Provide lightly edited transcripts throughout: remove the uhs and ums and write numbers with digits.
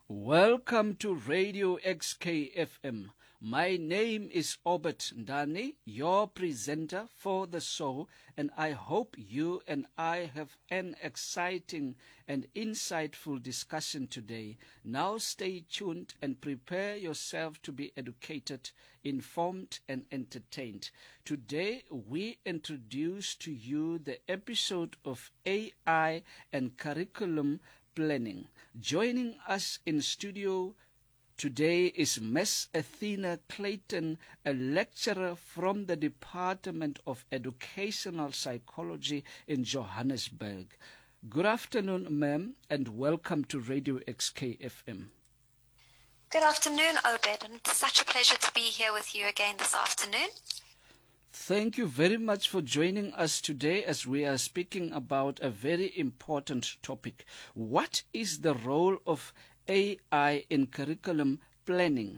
Welcome to Radio XKFM. My name is Obert Ndani, your presenter for the show, and I hope you and I have an exciting and insightful discussion today. Now stay tuned and prepare yourself to be educated, informed, and entertained. Today we introduce to you the episode of AI and curriculum planning. Joining us in studio today is Ms. Athena Clayton, a lecturer from the Department of Educational Psychology in Johannesburg. Good afternoon, ma'am, and welcome to Radio XKFM. Good afternoon, Obed, and it's such a pleasure to be here with you again this afternoon. Thank you very much for joining us today as we are speaking about a very important topic. What is the role of AI in curriculum planning?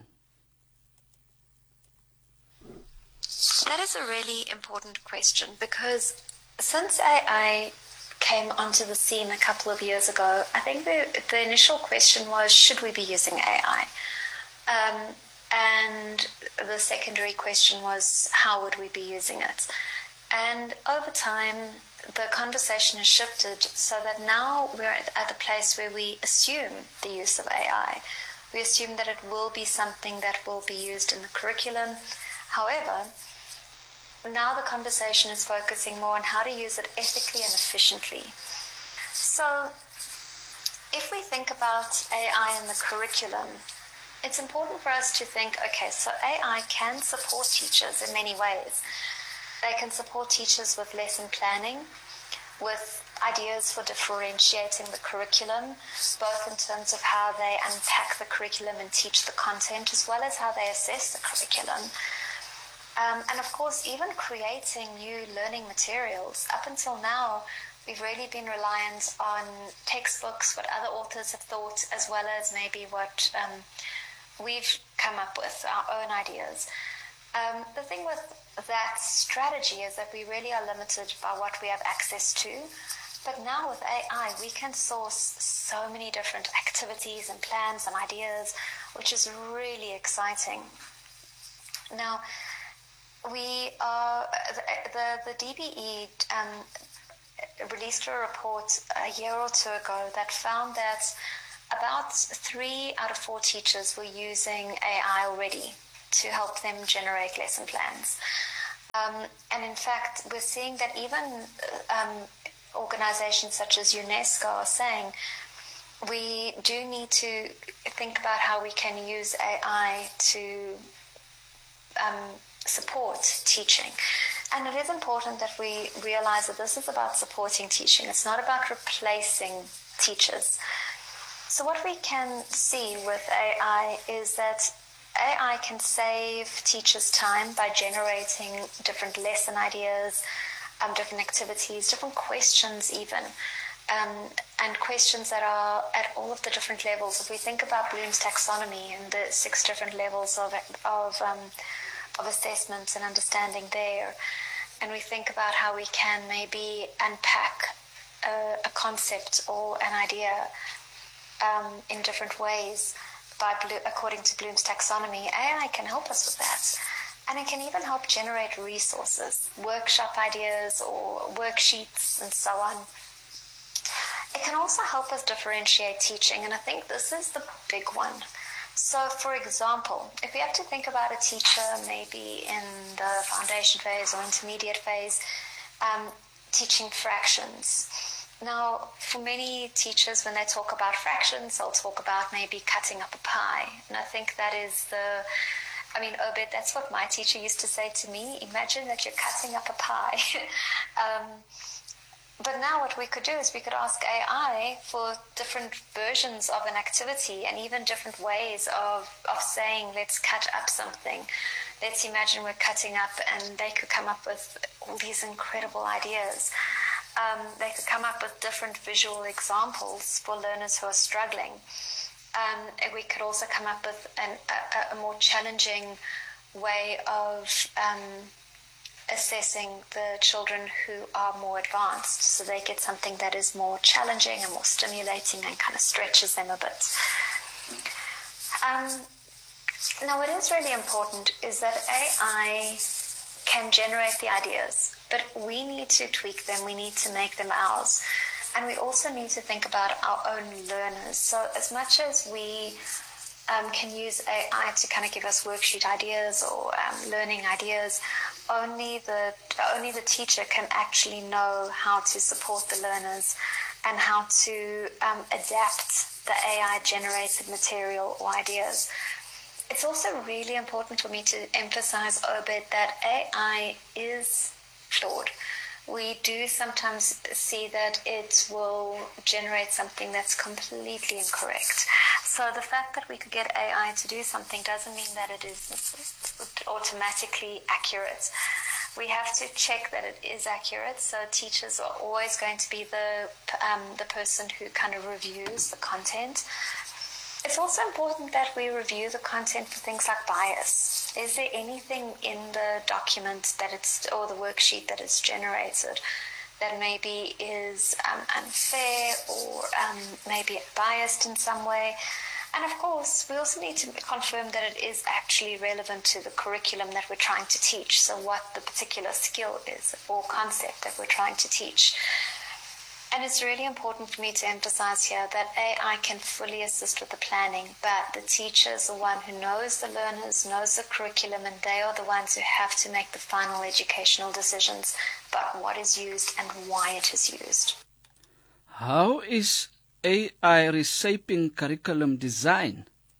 That is a really important question because since AI came onto the scene a couple of years ago, I think the initial question was, should we be using AI? And the secondary question was, how would we be using it? And over time, the conversation has shifted so that now we're at a place where we assume the use of AI. We assume that it will be something that will be used in the curriculum. However, now the conversation is focusing more on how to use it ethically and efficiently. So if we think about AI in the curriculum, it's important for us to think, okay, so AI can support teachers in many ways. They can support teachers with lesson planning, with ideas for differentiating the curriculum, both in terms of how they unpack the curriculum and teach the content, as well as how they assess the curriculum. And of course, even creating new learning materials. Up until now, we've really been reliant on textbooks, what other authors have thought, as well as maybe what we've come up with, our own ideas. The thing with that strategy is that we really are limited by what we have access to. But now with AI, we can source so many different activities and plans and ideas, which is really exciting. Now, the DBE released a report a year or two ago that found that about 3 out of 4 teachers were using AI already to help them generate lesson plans. And in fact, we're seeing that even organizations such as UNESCO are saying we do need to think about how we can use AI to support teaching. And it is important that we realize that this is about supporting teaching. It's not about replacing teachers. So what we can see with AI is that AI can save teachers time by generating different lesson ideas, different activities, different questions even, and questions that are at all of the different levels. If we think about Bloom's taxonomy and the 6 different levels of assessment and understanding there, and we think about how we can maybe unpack a concept or an idea in different ways according to Bloom's taxonomy, AI can help us with that. And it can even help generate resources, workshop ideas or worksheets and so on. It can also help us differentiate teaching, and I think this is the big one. So, for example, if we have to think about a teacher maybe in the foundation phase or intermediate phase, teaching fractions. Now, for many teachers, when they talk about fractions, they'll talk about maybe cutting up a pie. And I think that is Obed, that's what my teacher used to say to me. Imagine that you're cutting up a pie. But now what we could do is we could ask AI for different versions of an activity and even different ways of saying, let's cut up something. Let's imagine we're cutting up, and they could come up with all these incredible ideas. They could come up with different visual examples for learners who are struggling. We could also come up with a more challenging way of assessing the children who are more advanced, so they get something that is more challenging and more stimulating and kind of stretches them a bit. Now, what is really important is that AI can generate the ideas, but we need to tweak them, we need to make them ours. And we also need to think about our own learners. So as much as we can use AI to kind of give us worksheet ideas or learning ideas, only the teacher can actually know how to support the learners and how to adapt the AI-generated material or ideas. It's also really important for me to emphasize, Obed, that AI is flawed. We do sometimes see that it will generate something that's completely incorrect. So the fact that we could get AI to do something doesn't mean that it is automatically accurate. We have to check that it is accurate. So teachers are always going to be the person who kind of reviews the content. It's also important that we review the content for things like bias. Is there anything in the document or the worksheet that is generated that maybe is unfair or maybe biased in some way? And of course, we also need to confirm that it is actually relevant to the curriculum that we're trying to teach. So what the particular skill is or concept that we're trying to teach. And it's really important for me to emphasize here that AI can fully assist with the planning, but the teacher is the one who knows the learners, knows the curriculum, and they are the ones who have to make the final educational decisions about what is used and why it is used. How is AI reshaping curriculum design?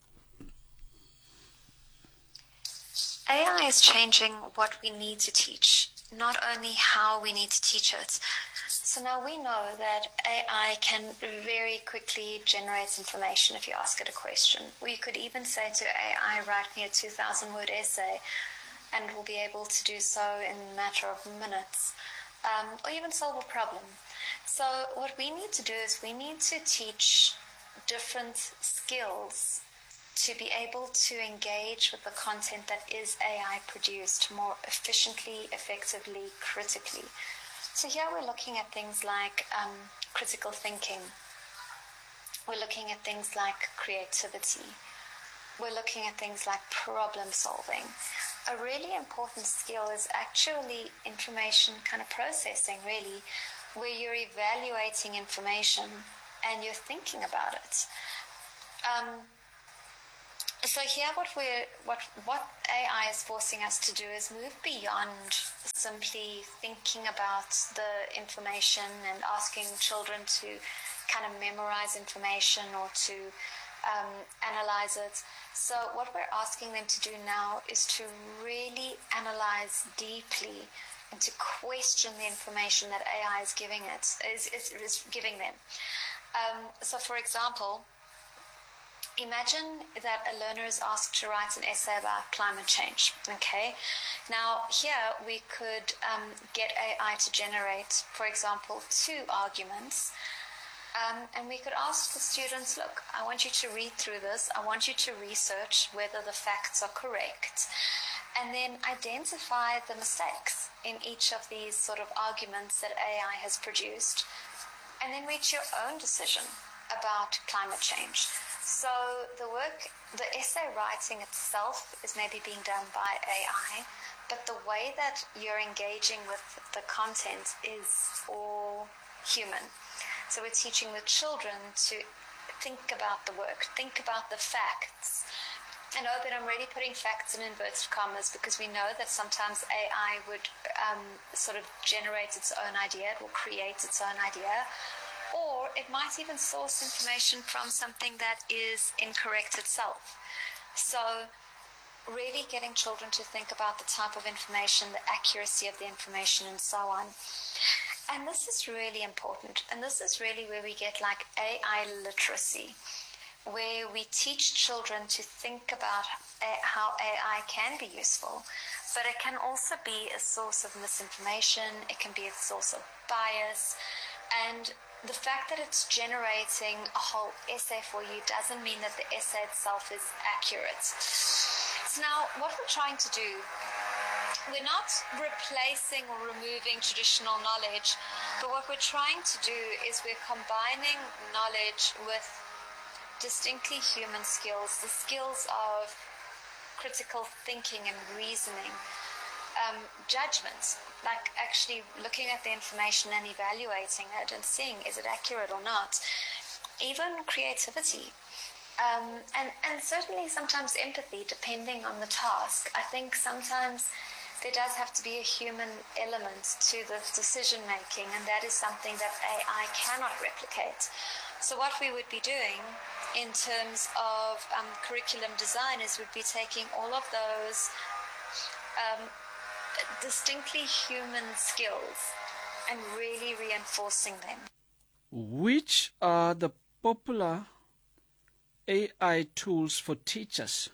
AI is changing what we need to teach, not only how we need to teach it. So now we know that AI can very quickly generate information if you ask it a question. We could even say to AI, write me a 2,000-word essay, and we'll be able to do so in a matter of minutes, or even solve a problem. So what we need to do is we need to teach different skills to be able to engage with the content that is AI produced more efficiently, effectively, critically. So here we're looking at things like critical thinking. We're looking at things like creativity. We're looking at things like problem solving. A really important skill is actually information kind of processing, really, where you're evaluating information and you're thinking about it. So here what AI is forcing us to do is move beyond simply thinking about the information and asking children to kind of memorize information or to analyze it. So what we're asking them to do now is to really analyze deeply and to question the information that AI is giving giving them. So for example, imagine that a learner is asked to write an essay about climate change. Okay, now here we could get AI to generate, for example, 2 arguments, and we could ask the students, look, I want you to read through this, I want you to research whether the facts are correct, and then identify the mistakes in each of these sort of arguments that AI has produced, and then reach your own decision about climate change. So the essay writing itself is maybe being done by AI, but the way that you're engaging with the content is all human. So we're teaching the children to think about the work, think about the facts. I know that I'm really putting facts in inverted commas because we know that sometimes AI would sort of generate its own idea, it will create its own idea. Or it might even source information from something that is incorrect itself. So really getting children to think about the type of information, the accuracy of the information, and so on. And this is really important. And this is really where we get like AI literacy, where we teach children to think about how AI can be useful. But it can also be a source of misinformation. It can be a source of bias. And the fact that it's generating a whole essay for you doesn't mean that the essay itself is accurate. So now, what we're trying to do, we're not replacing or removing traditional knowledge, but what we're trying to do is we're combining knowledge with distinctly human skills, the skills of critical thinking and reasoning, judgment, like actually looking at the information and evaluating it and seeing is it accurate or not, even creativity, and certainly sometimes empathy, depending on the task. I think sometimes there does have to be a human element to the decision making, and that is something that AI cannot replicate. So what we would be doing in terms of curriculum design is we'd be taking all of those distinctly human skills and really reinforcing them. Which are the popular AI tools for teachers?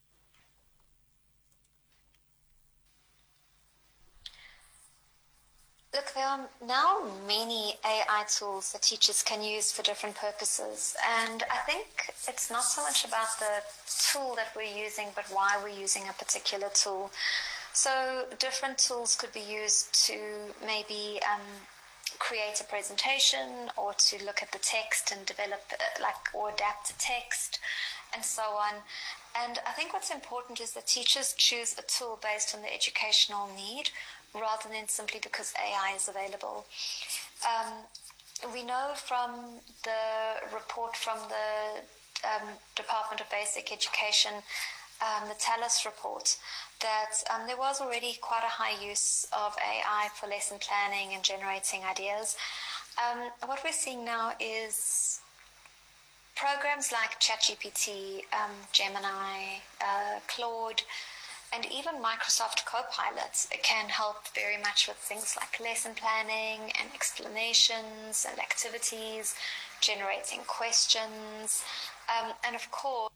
Look, there are now many AI tools that teachers can use for different purposes. And I think it's not so much about the tool that we're using, but why we're using a particular tool. So different tools could be used to maybe create a presentation, or to look at the text and develop or adapt the text, and so on. And I think what's important is that teachers choose a tool based on the educational need, rather than simply because AI is available. We know from the report from the Department of Basic Education, the TALIS report, that there was already quite a high use of AI for lesson planning and generating ideas. What we're seeing now is programs like ChatGPT, Gemini, Claude, and even Microsoft Copilot can help very much with things like lesson planning and explanations and activities, generating questions, and of course,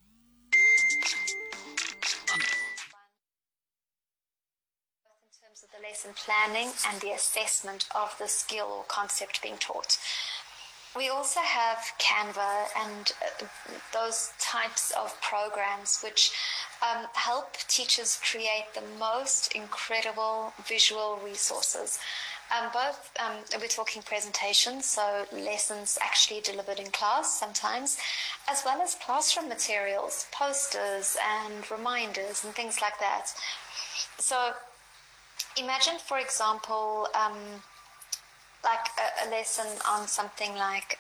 both in terms of the lesson planning and the assessment of the skill or concept being taught. We also have Canva and those types of programs which help teachers create the most incredible visual resources. Both, we're talking presentations, so lessons actually delivered in class sometimes, as well as classroom materials, posters and reminders and things like that. So imagine, for example, like a lesson on something like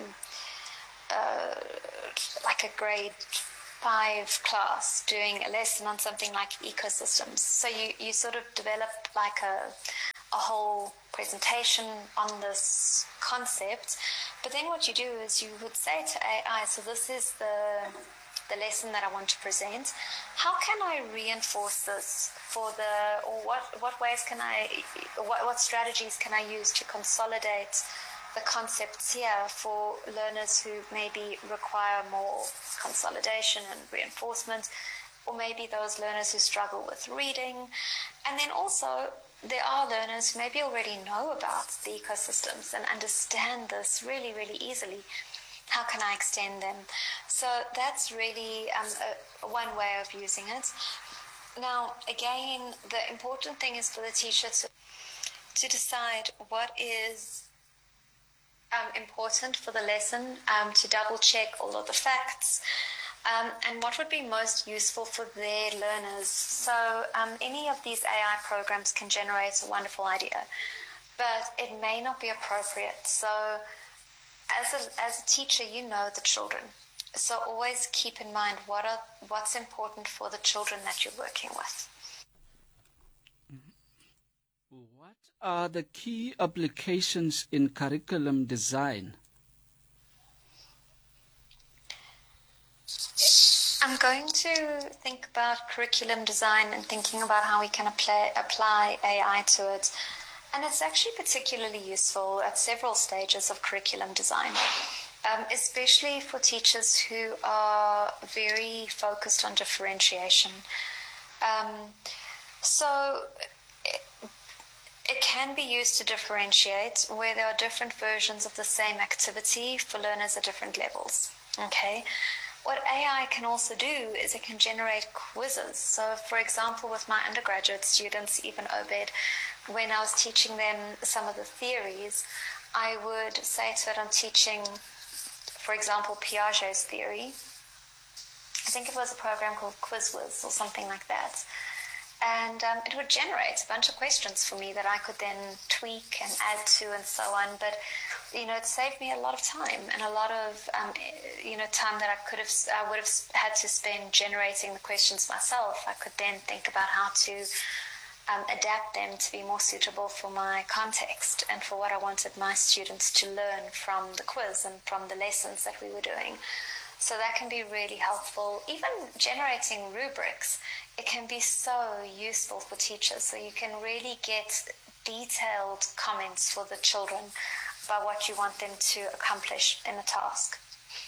a grade 5 class doing a lesson on something like ecosystems. So you sort of develop like a whole presentation on this concept, but then what you do is you would say to AI, so this is the lesson that I want to present. How can I reinforce this or what ways can what strategies can I use to consolidate the concepts here for learners who maybe require more consolidation and reinforcement, or maybe those learners who struggle with reading. And then also there are learners who maybe already know about the ecosystems and understand this really, really easily. How can I extend them? So that's really one way of using it. Now, again, the important thing is for the teacher to decide what is important for the lesson, to double check all of the facts, and what would be most useful for their learners. So any of these AI programs can generate a wonderful idea, but it may not be appropriate. So as a teacher, you know the children. So always keep in mind what's important for the children that you're working with. What are the key applications in curriculum design? I'm going to think about curriculum design and thinking about how we can apply AI to it. And it's actually particularly useful at several stages of curriculum design, especially for teachers who are very focused on differentiation. So it can be used to differentiate where there are different versions of the same activity for learners at different levels. Okay. What AI can also do is it can generate quizzes. So, for example, with my undergraduate students, even Obed, when I was teaching them some of the theories, I would say to it, I'm teaching for example, Piaget's theory. I think it was a program called QuizWiz or something like that. And it would generate a bunch of questions for me that I could then tweak and add to and so on. But, it saved me a lot of time and a lot of, time that I would have had to spend generating the questions myself. I could then think about how to adapt them to be more suitable for my context and for what I wanted my students to learn from the quiz and from the lessons that we were doing. So that can be really helpful. Even generating rubrics, it can be so useful for teachers. So you can really get detailed comments for the children about what you want them to accomplish in a task.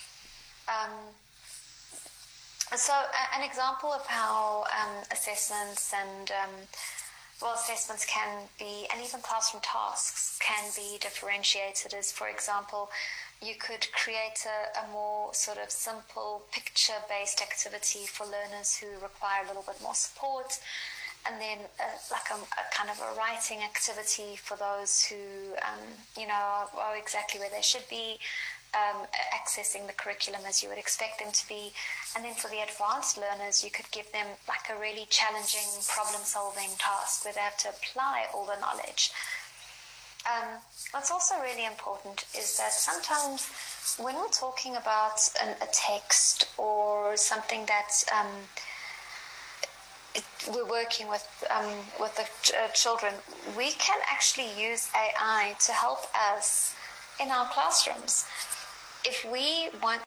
So an example of how assessments and assessments can be, and even classroom tasks can be differentiated is, for example, you could create a more sort of simple picture-based activity for learners who require a little bit more support, and then a kind of a writing activity for those who, are exactly where they should be, accessing the curriculum as you would expect them to be. And then for the advanced learners, you could give them like a really challenging problem-solving task where they have to apply all the knowledge. What's also really important is that sometimes when we're talking about a text or something that we're working with the children, we can actually use AI to help us in our classrooms. If we want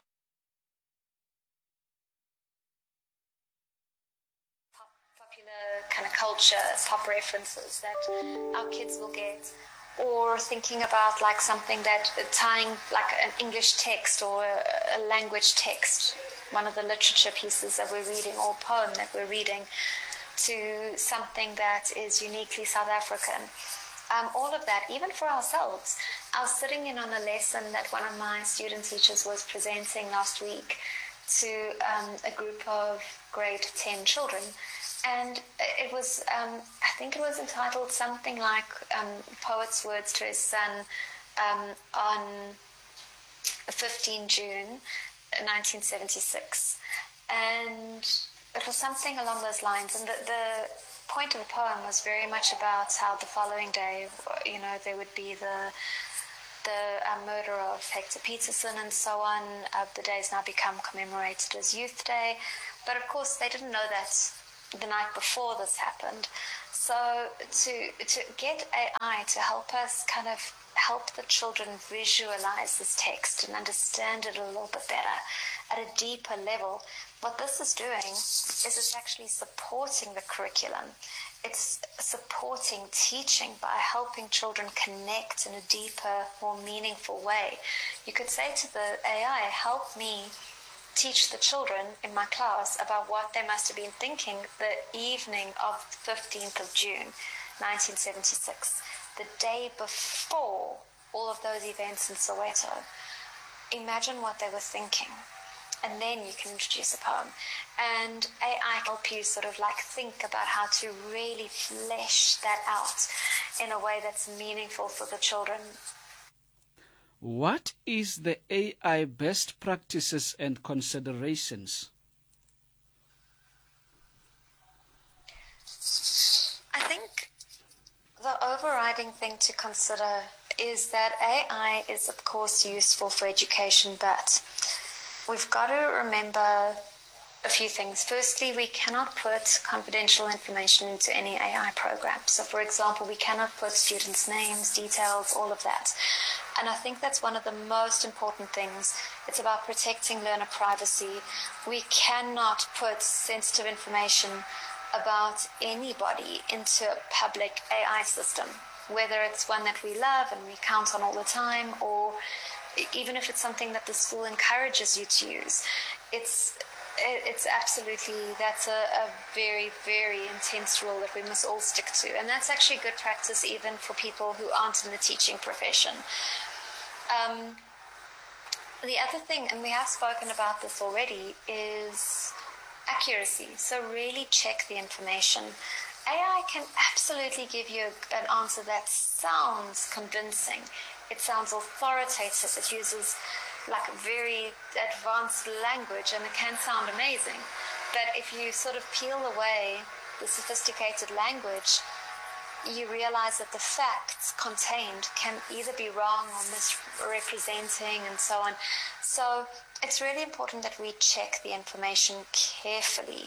popular kind of culture, pop references that our kids will get, or thinking about like something that tying like an English text or a language text, one of the literature pieces that we're reading or poem that we're reading, to something that is uniquely South African. All of that, even for ourselves. I was sitting in on a lesson that one of my student teachers was presenting last week to a group of grade 10 children. And it was, I think it was entitled something like Poet's Words to His Son on 15 June 1976. And it was something along those lines. And the point of the poem was very much about how the following day, there would be the murder of Hector Peterson and so on. The day has now become commemorated as Youth Day. But of course, they didn't know that the night before this happened. So to get AI to help us kind of help the children visualize this text and understand it a little bit better at a deeper level, what this is doing is it's actually supporting the curriculum. It's supporting teaching by helping children connect in a deeper, more meaningful way. You could say to the AI, help me teach the children in my class about what they must have been thinking the evening of 15th of June, 1976, the day before all of those events in Soweto. Imagine what they were thinking. And then you can introduce a poem. And AI help you sort of like think about how to really flesh that out in a way that's meaningful for the children. What is the AI best practices and considerations? I think the overriding thing to consider is that AI is, of course, useful for education, but we've got to remember a few things. Firstly, we cannot put confidential information into any AI program. So, for example, we cannot put students' names, details, all of that. And I think that's one of the most important things. It's about protecting learner privacy. We cannot put sensitive information about anybody into a public AI system, whether it's one that we love and we count on all the time, or even if it's something that the school encourages you to use. It's absolutely, that's a very, very intense rule that we must all stick to. And that's actually good practice even for people who aren't in the teaching profession. The other thing, and we have spoken about this already, is accuracy. So really check the information. AI can absolutely give you an answer that sounds convincing. It sounds authoritative. It uses like very advanced language, and it can sound amazing. But if you sort of peel away the sophisticated language, you realize that the facts contained can either be wrong or misrepresenting and so on. So it's really important that we check the information carefully.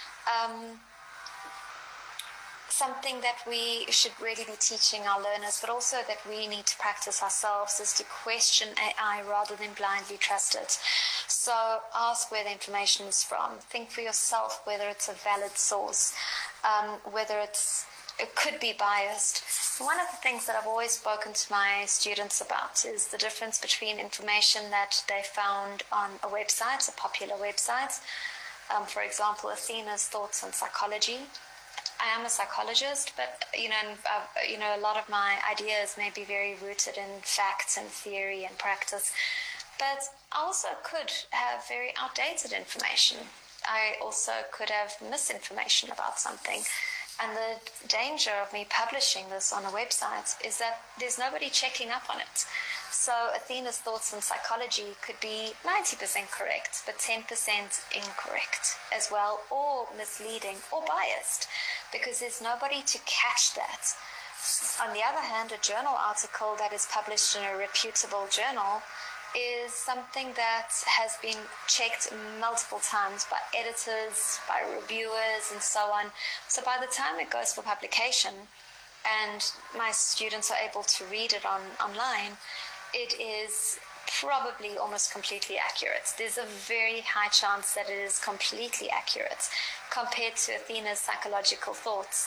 Something that we should really be teaching our learners, but also that we need to practice ourselves, is to question AI rather than blindly trust it. So ask where the information is from. Think for yourself whether it's a valid source, whether it could be biased. One of the things that I've always spoken to my students about is the difference between information that they found on a website, a popular website. For example, Athena's Thoughts on Psychology. I am a psychologist, but a lot of my ideas may be very rooted in facts and theory and practice. But I also could have very outdated information. I also could have misinformation about something. And the danger of me publishing this on a website is that there's nobody checking up on it. So Athena's Thoughts on Psychology could be 90% correct, but 10% incorrect as well, or misleading or biased, because there's nobody to catch that. On the other hand, a journal article that is published in a reputable journal is something that has been checked multiple times by editors, by reviewers, and so on. So by the time it goes for publication and my students are able to read it online, it is probably almost completely accurate. There's a very high chance that it is completely accurate compared to Athena's Psychological Thoughts.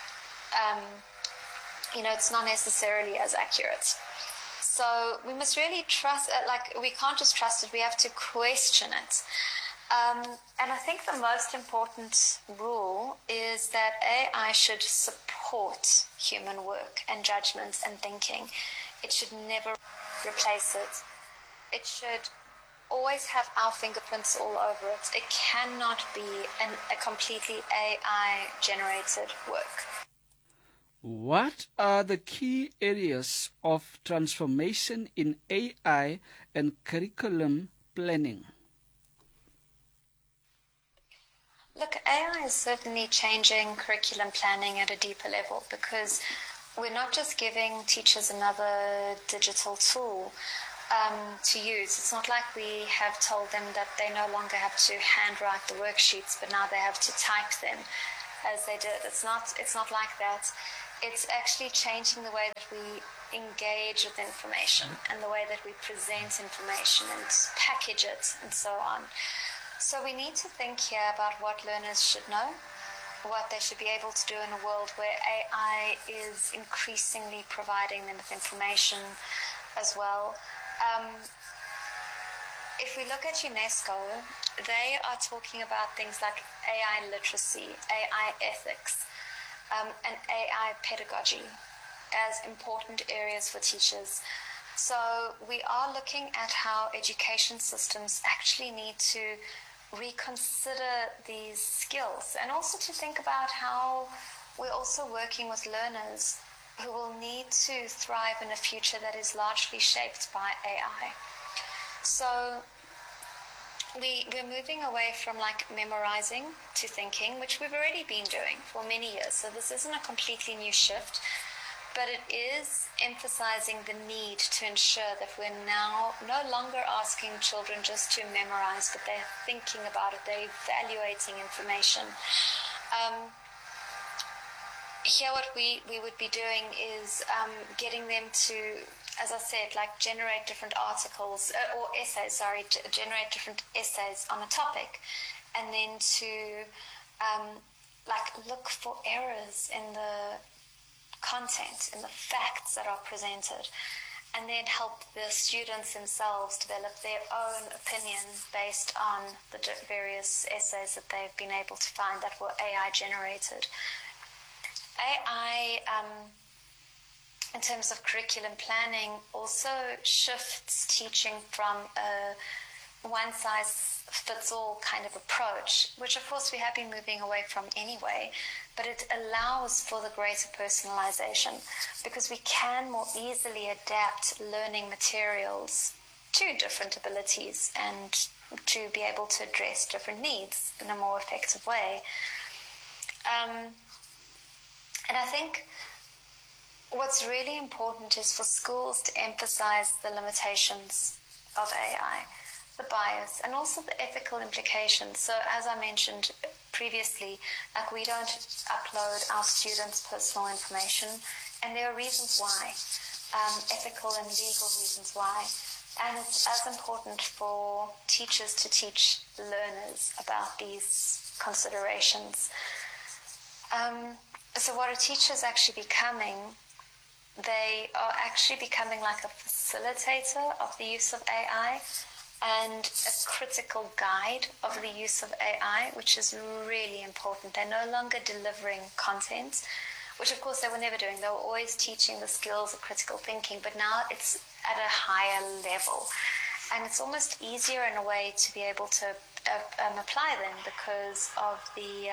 It's not necessarily as accurate. So we must really trust, we can't just trust it, we have to question it. And I think the most important rule is that AI should support human work and judgment and thinking. It should never replace it. It should always have our fingerprints all over it. It cannot be a completely AI-generated work. What are the key areas of transformation in AI and curriculum planning? Look, AI is certainly changing curriculum planning at a deeper level, because we're not just giving teachers another digital tool to use. It's not like we have told them that they no longer have to handwrite the worksheets, but now they have to type them as they did. It's not like that. It's actually changing the way that we engage with information and the way that we present information and package it and so on. So we need to think here about what learners should know, what they should be able to do in a world where AI is increasingly providing them with information as well. If we look at UNESCO, they are talking about things like AI literacy, AI ethics, and AI pedagogy as important areas for teachers. So we are looking at how education systems actually need to reconsider these skills, and also to think about how we're also working with learners who will need to thrive in a future that is largely shaped by AI. So we're moving away from memorizing to thinking, which we've already been doing for many years. So this isn't a completely new shift, but it is emphasizing the need to ensure that we're now no longer asking children just to memorize, but they're thinking about it, they're evaluating information. Here what we would be doing is getting them to, as I said, generate different articles or essays, generate different essays on a topic, and then to look for errors in the content, in the facts that are presented, and then help the students themselves develop their own opinion based on the various essays that they've been able to find that were AI generated. AI, in terms of curriculum planning, also shifts teaching from a one-size-fits-all kind of approach, which of course we have been moving away from anyway, but it allows for the greater personalization, because we can more easily adapt learning materials to different abilities and to be able to address different needs in a more effective way. And I think what's really important is for schools to emphasize the limitations of AI, the bias, and also the ethical implications. So as I mentioned previously, like, we don't upload our students' personal information, and there are reasons why, ethical and legal reasons why. And it's as important for teachers to teach learners about these considerations. So what a teacher is actually becoming, they are actually becoming like a facilitator of the use of AI and a critical guide of the use of AI, which is really important. They're no longer delivering content, which of course they were never doing. They were always teaching the skills of critical thinking, but now it's at a higher level. And it's almost easier in a way to be able to apply them because of the...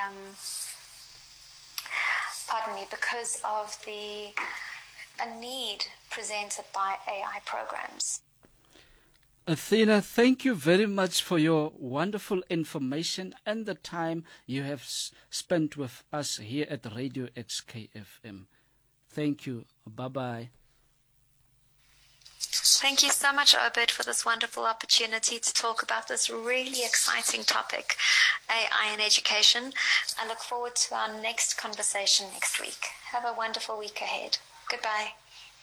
because of a need presented by AI programs. Athena, thank you very much for your wonderful information and the time you have spent with us here at Radio XKFM. Thank you. Bye-bye. Thank you so much, Obed, for this wonderful opportunity to talk about this really exciting topic, AI in education. I look forward to our next conversation next week. Have a wonderful week ahead. Goodbye.